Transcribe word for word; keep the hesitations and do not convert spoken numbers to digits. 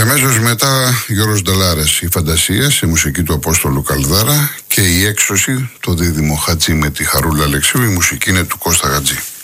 αμέσως μετά Γιώργος Νταλάρας, η Φαντασία σε μουσική του Απόστολου Καλδάρα και η Έξωση, το δίδυμο Χατζή με τη Χαρούλα Αλεξίου, η μουσική είναι του Κώστα Χατζή.